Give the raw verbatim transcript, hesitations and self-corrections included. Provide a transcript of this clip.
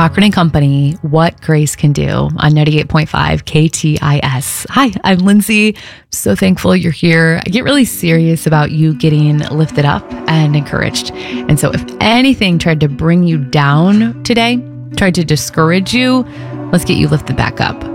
Cochran and Company, What Grace Can Do on ninety-eight point five K T I S. Hi, I'm Lindsay. So thankful you're here. I get really serious about you getting lifted up and encouraged. And so if anything tried to bring you down today, tried to discourage you, let's get you lifted back up.